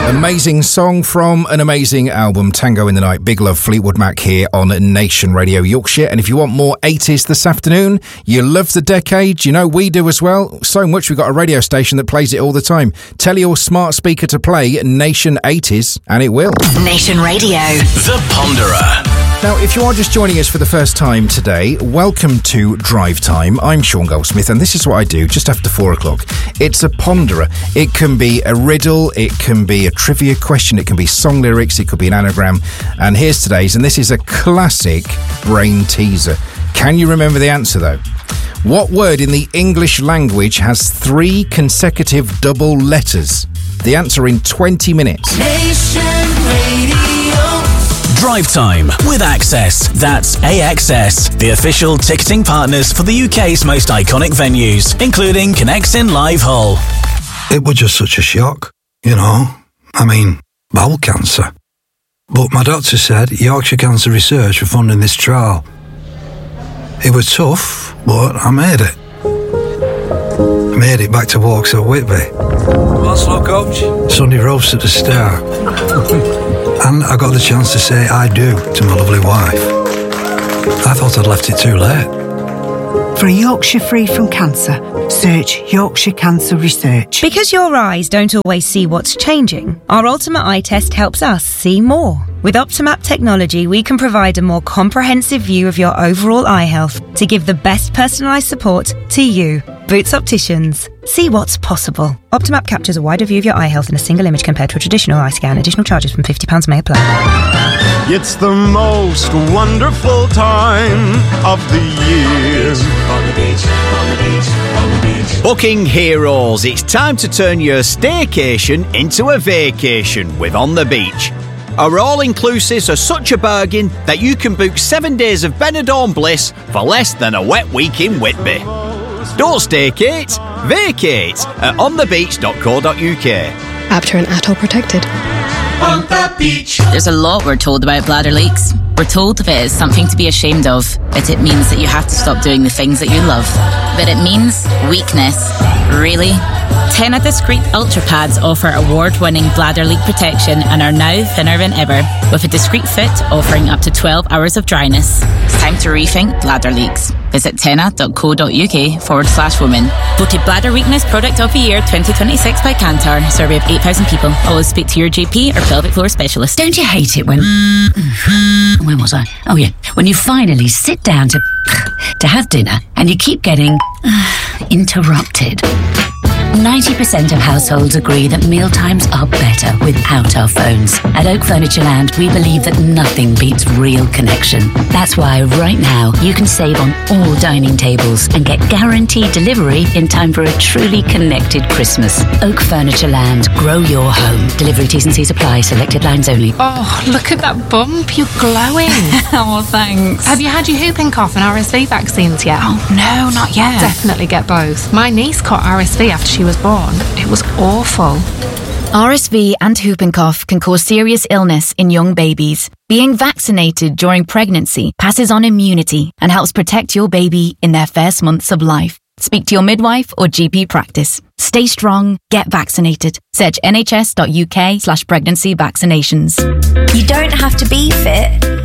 Amazing song from an amazing album, Tango in the Night. Big love, Fleetwood Mac here on Nation Radio Yorkshire. And if you want more 80s this afternoon, you love the decade, you know we do as well. So much we've got a radio station that plays it all the time. Tell your smart speaker to play Nation 80s and it will. Nation Radio. The Ponderer. Now, if you are just joining us for the first time today, welcome to Drive Time. I'm Sean Goldsmith, and this is what I do just after 4 o'clock. It's a ponderer. It can be a riddle, it can be a trivia question, it can be song lyrics, it could be an anagram. And here's today's, and this is a classic brain teaser. Can you remember the answer, though? What word in the English language has 3 consecutive double letters? The answer in 20 minutes. Nation Radio. Drive Time with Access. That's AXS, the official ticketing partners for the UK's most iconic venues, including Connexin Live Hull. It was just such a shock, you know. I mean, bowel cancer. But my doctor said Yorkshire Cancer Research were funding this trial. It was tough, but I made it. I made it back to Walks at Whitby. What's up, coach? Sunday roast at the Star. And I got the chance to say I do to my lovely wife. I thought I'd left it too late. For a Yorkshire free from cancer, search Yorkshire Cancer Research. Because your eyes don't always see what's changing, our Ultimate Eye Test helps us see more. With Optimap technology, we can provide a more comprehensive view of your overall eye health to give the best personalised support to you. Boots Opticians. See what's possible. Optimap captures a wider view of your eye health in a single image compared to a traditional eye scan. Additional charges from £50 may apply. It's the most wonderful time of the year. On the beach, on the beach, on the beach. Booking heroes, it's time to turn your staycation into a vacation with On the Beach. Our all-inclusives are such a bargain that you can book 7 days of Benidorm bliss for less than a wet week in Whitby. Don't staycate, vacate at onthebeach.co.uk. After and ATOL protected. On the beach. There's a lot we're told about bladder leaks. We're told if it is something to be ashamed of, that it means that you have to stop doing the things that you love. But it means weakness. Really? Tena Discreet Ultra Pads offer award-winning bladder leak protection and are now thinner than ever, with a discreet fit offering up to 12 hours of dryness. It's time to rethink bladder leaks. Visit tena.co.uk/women. Voted Bladder Weakness Product of the Year 2026 by Kantar. Survey of 8,000 people. Always speak to your GP or pelvic floor specialist. Don't you hate it when... Where was I? Oh yeah. When you finally sit down to have dinner and you keep getting interrupted. 90% of households agree that mealtimes are better without our phones. At Oak Furniture Land, we believe that nothing beats real connection. That's why right now you can save on all dining tables and get guaranteed delivery in time for a truly connected Christmas. Oak Furniture Land, grow your home. Delivery T's and C's apply, selected lines only. Oh, look at that bump, you're glowing. Oh, thanks. Have you had your whooping cough and RSV vaccines yet? Oh, no, not yet. Definitely get both. My niece caught RSV after she was born. It was awful. RSV and whooping cough can cause serious illness in young babies. Being vaccinated during pregnancy passes on immunity and helps protect your baby in their first months of life. Speak to your midwife or GP practice. Stay strong, get vaccinated. Search nhs.uk/pregnancy vaccinations. You don't have to be fit